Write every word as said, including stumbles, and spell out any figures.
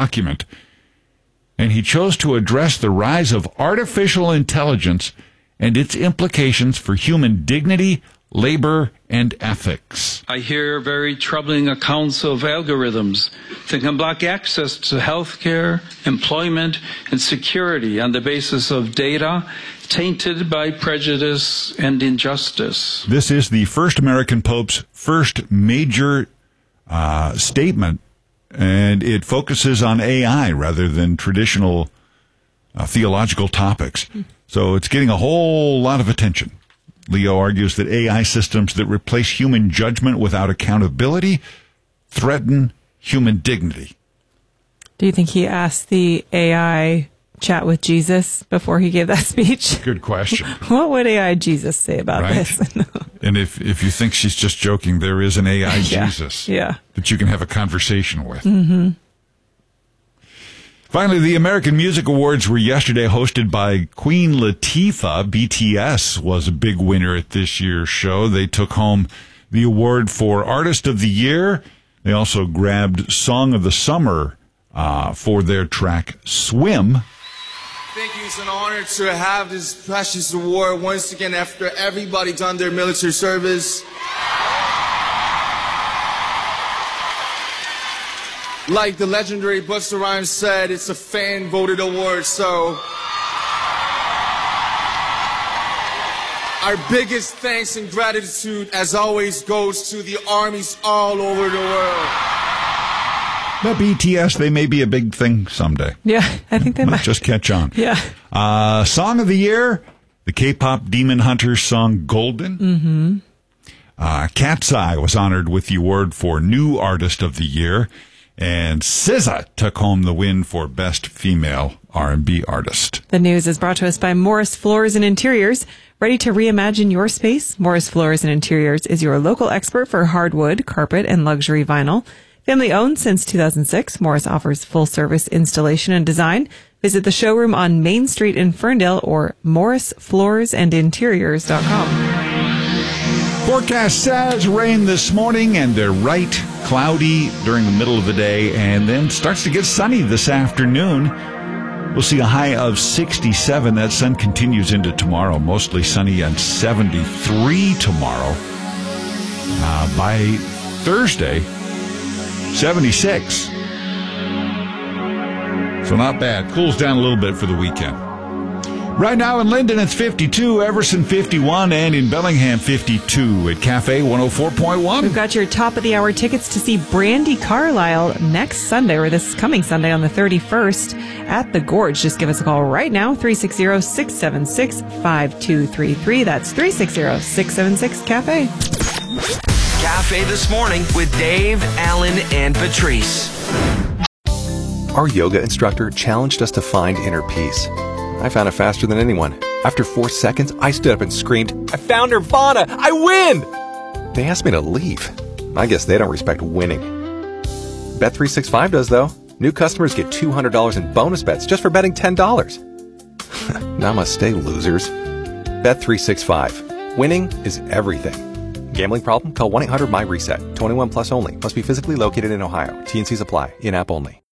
document. And he chose to address the rise of artificial intelligence and its implications for human dignity, labor, and ethics. I hear very troubling accounts of algorithms that can block access to health care, employment, and security on the basis of data tainted by prejudice and injustice. This is the first American Pope's first major uh, statement, and it focuses on A I rather than traditional uh, theological topics. So it's getting a whole lot of attention. Leo argues that A I systems that replace human judgment without accountability threaten human dignity. Do you think he asked the A I chat with Jesus before he gave that speech? Good question. What would A I Jesus say about Right? this? And if, if you think she's just joking, there is an A I Yeah. Jesus Yeah. that you can have a conversation with. Mm-hmm. Finally, the American Music Awards were yesterday, hosted by Queen Latifah. B T S was a big winner at this year's show. They took home the award for Artist of the Year. They also grabbed Song of the Summer uh, for their track Swim. Thank you. It's an honor to have this precious award once again after everybody done their military service. Like the legendary Busta Rhymes said, it's a fan-voted award, so our biggest thanks and gratitude, as always, goes to the armies all over the world. But B T S, they may be a big thing someday. Yeah, I think they Might might. just catch on. Yeah. Uh, Song of the Year, the K-pop Demon Hunters song Golden. Mm-hmm. Uh, Cat's Eye was honored with the award for New Artist of the Year. And S Z A took home the win for Best Female R and B Artist. The news is brought to us by Morris Floors and Interiors. Ready to reimagine your space? Morris Floors and Interiors is your local expert for hardwood, carpet, and luxury vinyl. Family owned since two thousand six, Morris offers full service installation and design. Visit the showroom on Main Street in Ferndale or morris floors and interiors dot com. Forecast says rain this morning, and they're right. Cloudy during the middle of the day, and then starts to get sunny this afternoon. We'll see a high of sixty-seven. That sun continues into tomorrow. Mostly sunny and seventy-three tomorrow. Uh, by Thursday, seventy-six. So not bad. Cools down a little bit for the weekend. Right now in Linden, it's fifty-two, Everson fifty-one, and in Bellingham, fifty-two at Cafe one oh four point one. We've got your top of the hour tickets to see Brandi Carlile next Sunday, or this coming Sunday on the thirty-first at the Gorge. Just give us a call right now, three six zero, six seven six, five two three three. That's three six zero, six seven six, CAFE. Cafe This Morning with Dave, Alan, and Patrice. Our yoga instructor challenged us to find inner peace. I found it faster than anyone. After four seconds, I stood up and screamed, "I found Nirvana! I win!" They asked me to leave. I guess they don't respect winning. Bet three sixty-five does, though. New customers get two hundred dollars in bonus bets just for betting ten dollars. Namaste, losers. Bet three sixty-five. Winning is everything. Gambling problem? Call one eight hundred my reset. twenty-one plus only. Must be physically located in Ohio. T and C's apply. In-app only.